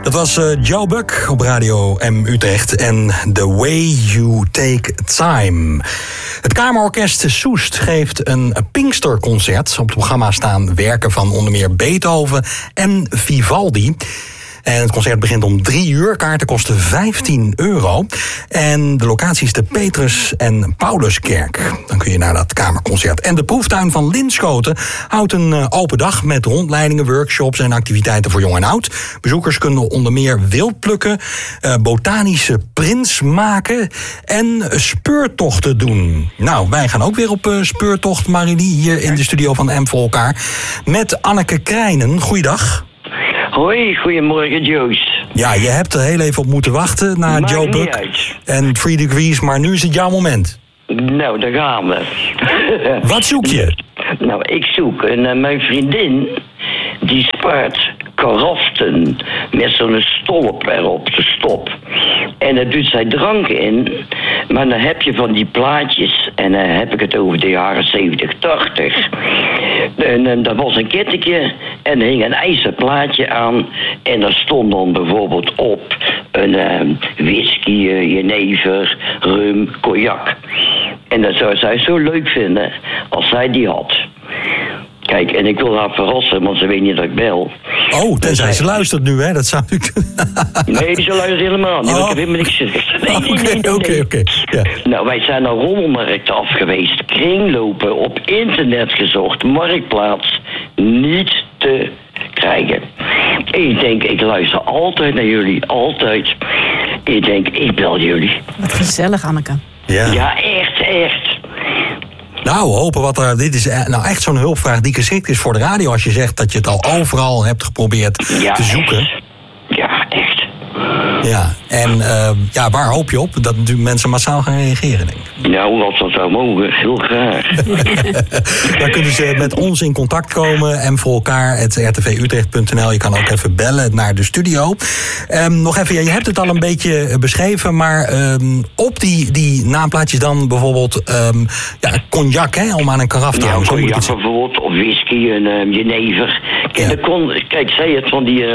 Dat was Joe Buck op Radio M Utrecht en The Way You Take Time. Het Kamerorkest Soest geeft een Pinksterconcert. Op het programma staan werken van onder meer Beethoven en Vivaldi. En het concert begint om 3:00. Kaarten kosten €15. En de locatie is de Petrus en Pauluskerk. Dan kun je naar dat kamerconcert. En de proeftuin van Linschoten houdt een open dag met rondleidingen, workshops en activiteiten voor jong en oud. Bezoekers kunnen onder meer wild plukken, botanische prints maken en speurtochten doen. Nou, wij gaan ook weer op speurtocht, Marilie, hier in de studio van M voor elkaar. Met Anneke Krijnen. Goeiedag. Hoi, goedemorgen Joost. Ja, je hebt er heel even op moeten wachten naar Joe Buck en 3 Degrees, maar nu is het jouw moment. Nou, daar gaan we. Wat zoek je? Nou, ik zoek mijn vriendin, die spaart karaften met zo'n stolp erop, de stop. En daar doet zij drank in, maar dan heb je van die plaatjes, en dan heb ik het over de jaren 70, 80. En daar was een kettingje en er hing een ijzeren plaatje aan. En daar stond dan bijvoorbeeld op een whisky, jenever, rum, cognac. En dat zou zij zo leuk vinden als zij die had. Kijk, en ik wil haar verrassen, want ze weet niet dat ik bel. Oh, tenzij ze luistert nu, hè? Dat zou ik... Nee, ze luistert helemaal niet, want ik heb helemaal niks gezegd. Oké. Ja. Nou, wij zijn naar rommelmarkten af geweest, kringlopen, op internet gezocht, marktplaats, niet te krijgen. Ik denk, ik luister altijd naar jullie, altijd. Ik denk, ik bel jullie. Wat gezellig, Anneke. Ja, echt. Nou, hopen wat er... Dit is nou echt zo'n hulpvraag die geschikt is voor de radio. Als je zegt dat je het al overal hebt geprobeerd te zoeken. Echt. Ja, echt. Ja, en waar hoop je op? Dat natuurlijk mensen massaal gaan reageren, denk ik. Nou, als dat zou mogen, heel graag. Dan kunnen ze met ons in contact komen. En voor elkaar, @rtvutrecht.nl. Je kan ook even bellen naar de studio. Nog even, je hebt het al een beetje beschreven. Maar op die naamplaatjes dan bijvoorbeeld cognac, hè, om aan een karaf te houden. Ja, cognac bijvoorbeeld, of whisky, en jenever. Kijk, zij het van die...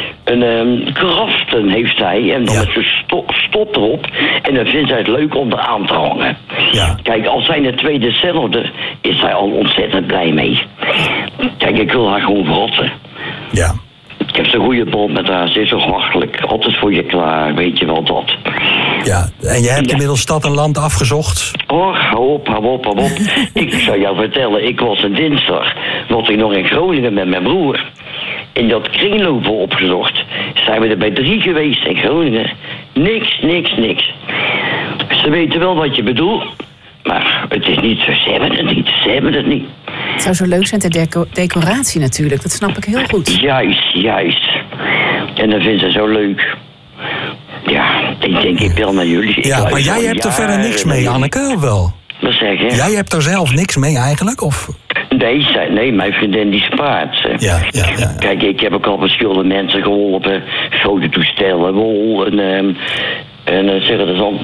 kraften heeft hij en dan met zo'n stop erop. En dan vindt zij het leuk om er aan te hangen. Ja. Kijk, als zij het tweede hetzelfde, is zij al ontzettend blij mee. Kijk, ik wil haar gewoon verrassen. Ja. Ik heb zo'n goede band met haar, ze is zo hartelijk. Altijd voor je klaar, weet je wel dat. Ja, en je hebt inmiddels stad en land afgezocht? Oh, hou op. Ik zou jou vertellen, ik was een dinsdag, was ik nog in Groningen met mijn broer. In dat kringlopen opgezocht. Zijn we er bij 3 geweest in Groningen. Niks. Ze weten wel wat je bedoelt. Maar het is niet zo. Ze hebben het niet. Het zou zo leuk zijn, de decoratie natuurlijk. Dat snap ik heel goed. Juist. En dat vinden ze zo leuk. Ja, ik denk ik bel naar jullie. Ja, maar jij hebt er verder niks mee, Anneke, of wel? Wat zeg je? Jij hebt er zelf niks mee eigenlijk, of... Nee, mijn vriendin die spaart. Ja. Kijk, ik heb ook al verschillende mensen geholpen. Fototoestellen, wol en zeggen we dan...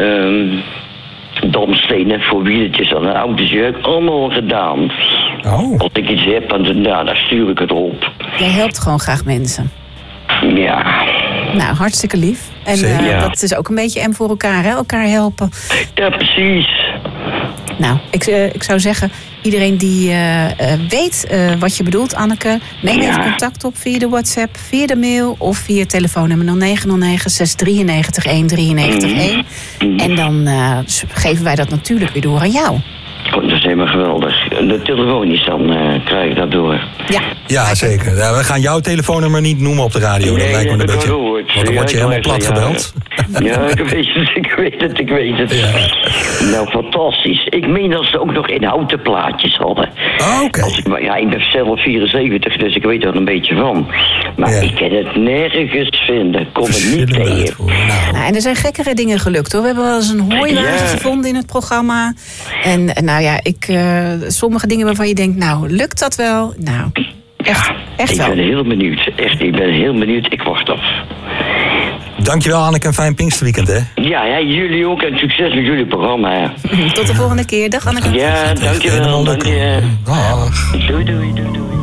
damstenen voor wielertjes aan een autootje. Heb ik allemaal gedaan. Oh. Als ik iets heb, dan stuur ik het op. Jij helpt gewoon graag mensen. Ja. Nou, hartstikke lief. En dat is ook een beetje M voor elkaar, hè? Elkaar helpen. Ja, precies. Nou, ik zou zeggen, iedereen die weet wat je bedoelt, Anneke, neem even contact op via de WhatsApp, via de mail of via telefoonnummer 0909 693 193 1. En dan geven wij dat natuurlijk weer door aan jou. Oh, dat is helemaal geweldig. De telefonisch, dan krijg ik dat door. Ja, zeker. Ja, we gaan jouw telefoonnummer niet noemen op de radio. Nee, dat lijkt me een beetje. Want dan word je helemaal plat gebeld. Ja, ik weet het. Ja. Nou, fantastisch. Ik meen dat ze ook nog in houten plaatjes hadden. Oh, oké. Ik ben zelf 74, dus ik weet er een beetje van. Maar ik kan het nergens vinden. Kom er niet tegen. Nou, en er zijn gekkere dingen gelukt, hoor. We hebben wel eens een hooiwagen gevonden in het programma. En sommige dingen waarvan je denkt, nou, lukt dat wel? Nou, echt wel. Ik ben heel benieuwd. Ik wacht af. Dankjewel, Anneke, en fijn Pinksterweekend, hè? Ja, jullie ook en succes met jullie programma. Tot de volgende keer. Dag, Anneke. Ja, dankjewel. Dag. Doei.